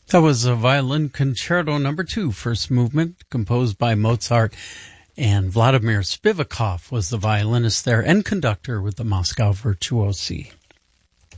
That was a Violin Concerto Number 2, first movement, composed by Mozart, and Vladimir Spivakov was the violinist there and conductor with the Moscow Virtuosi.